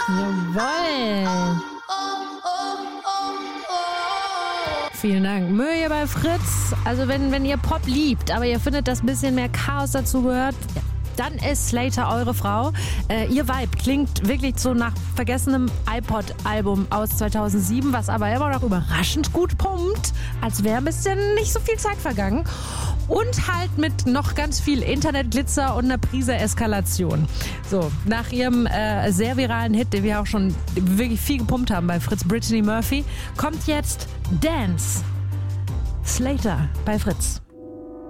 Jawohl. Vielen Dank. Mühe hier bei Fritz. Also wenn ihr Pop liebt, aber ihr findet, dass ein bisschen mehr Chaos dazu gehört, dann ist Slater eure Frau. Ihr Vibe klingt wirklich so nach vergessenem iPod-Album aus 2007, was aber immer noch überraschend gut pumpt, als wäre ein bisschen nicht so viel Zeit vergangen. Und halt mit noch ganz viel Internetglitzer und einer Prise Eskalation. So, nach ihrem sehr viralen Hit, den wir auch schon wirklich viel gepumpt haben bei Fritz, Brittany Murphy, kommt jetzt Dance. Slater bei Fritz.